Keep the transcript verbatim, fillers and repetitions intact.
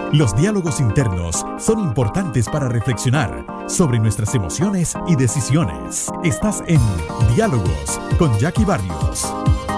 Los diálogos internos son importantes para reflexionar sobre nuestras emociones y decisiones. Estás en Diálogos con Jackie Barrios.